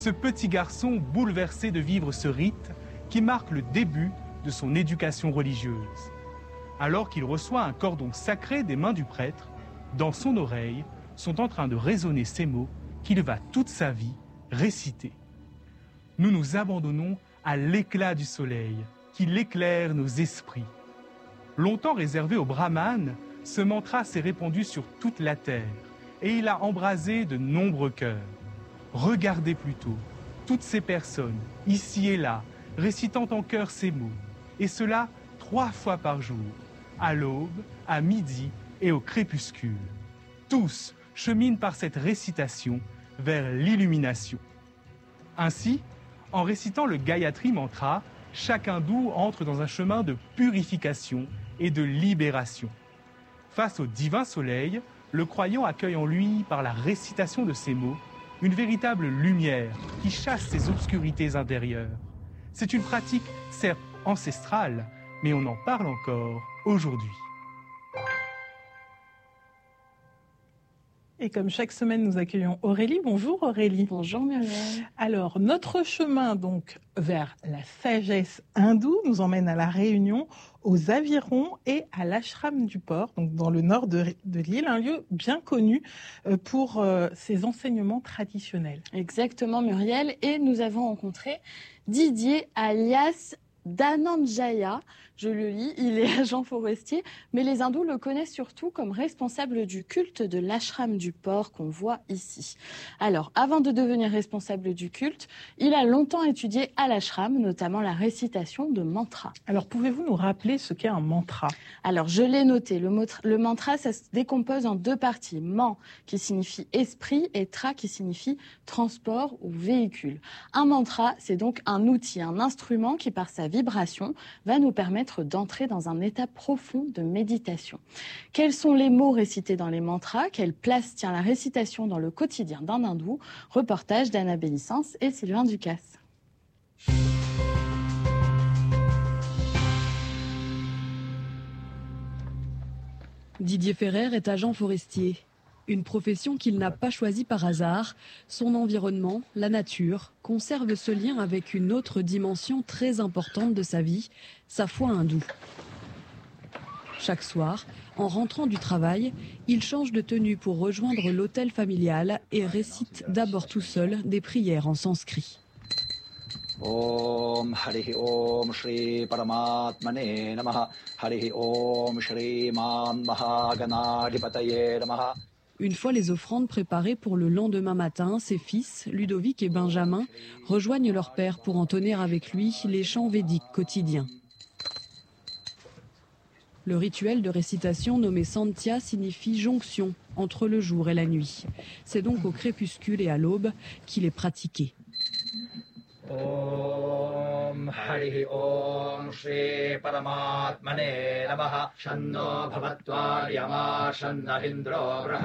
Ce petit garçon bouleversé de vivre ce rite qui marque le début de son éducation religieuse. Alors qu'il reçoit un cordon sacré des mains du prêtre, dans son oreille sont en train de résonner ces mots qu'il va toute sa vie réciter. Nous nous abandonnons à l'éclat du soleil qui éclaire nos esprits. Longtemps réservé aux brahmanes, ce mantra s'est répandu sur toute la terre et il a embrasé de nombreux cœurs. Regardez plutôt toutes ces personnes, ici et là, récitant en chœur ces mots, et cela 3 fois par jour, à l'aube, à midi et au crépuscule. Tous cheminent par cette récitation vers l'illumination. Ainsi, en récitant le Gayatri Mantra, chaque hindou entre dans un chemin de purification et de libération. Face au divin soleil, le croyant accueille en lui, par la récitation de ces mots, une véritable lumière qui chasse ses obscurités intérieures. C'est une pratique, certes ancestrale, mais on en parle encore aujourd'hui. Et comme chaque semaine, nous accueillons Aurélie. Bonjour Aurélie. Bonjour Muriel. Alors, notre chemin donc vers la sagesse hindoue nous emmène à La Réunion, aux Avirons et à l'ashram du port, donc dans le nord de l'île, un lieu bien connu pour ses enseignements traditionnels. Exactement Muriel, et nous avons rencontré Didier alias Dhananjaya, je le lis, il est agent forestier, mais les hindous le connaissent surtout comme responsable du culte de l'ashram du port qu'on voit ici. Alors, avant de devenir responsable du culte, il a longtemps étudié à l'ashram, notamment la récitation de mantras. Alors, pouvez-vous nous rappeler ce qu'est un mantra ? Alors, je l'ai noté, le mantra, ça se décompose en 2 parties. Man, qui signifie esprit, et tra, qui signifie transport ou véhicule. Un mantra, c'est donc un outil, un instrument qui, par sa vibration, va nous permettre d'entrer dans un état profond de méditation. Quels sont les mots récités dans les mantras ? Quelle place tient la récitation dans le quotidien d'un hindou ? Reportage d'Anna Bélissance et Sylvain Ducasse. Didier Ferrer est agent forestier. Une profession qu'il n'a pas choisie par hasard. Son environnement, la nature, conserve ce lien avec une autre dimension très importante de sa vie, sa foi hindoue. Chaque soir, en rentrant du travail, il change de tenue pour rejoindre l'hôtel familial et récite d'abord tout seul des prières en sanskrit. Om Harihi Om Shri Paramatmane Namaha Harihi Om Shri Man Mahaganadhipataye Namaha. Une fois les offrandes préparées pour le lendemain matin, ses fils, Ludovic et Benjamin, rejoignent leur père pour entonner avec lui les chants védiques quotidiens. Le rituel de récitation nommé Sandhya signifie jonction entre le jour et la nuit. C'est donc au crépuscule et à l'aube qu'il est pratiqué. Om Harihi Om Shri Paramatmane Namaha Shanno Bhavatva Yama Shanna Indra